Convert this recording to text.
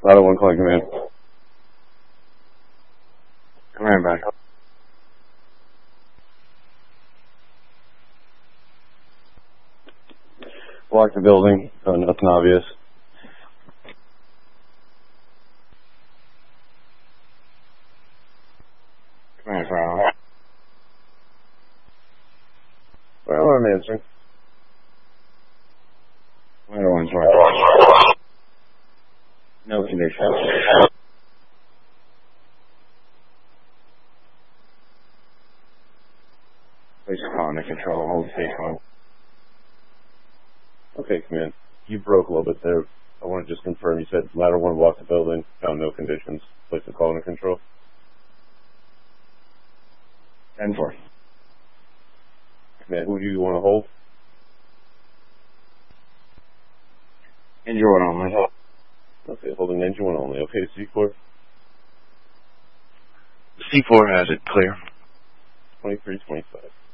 Ladder 1 calling command. Command back. Block the building, so nothing obvious. Command fire. Well, I'm answering. Ladder 1 fire. No condition. Please call under control. Hold stage 1. Okay, command. You broke a little bit there. I want to just confirm. You said ladder 1 blocked the building, found no conditions. Place the call under control. 10-4. Command, who do you want to hold? Engine 1 only. Okay, holding engine 1 only. Okay, C4. C4 has it clear. 23-25.